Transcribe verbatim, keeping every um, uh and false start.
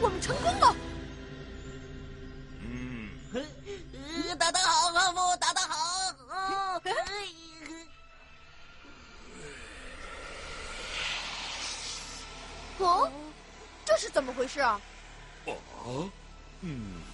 我们成功了！ 嗯， 呃，打得好，哈姆，打得好！哦， 哦，这是怎么回事啊？ 哦，嗯。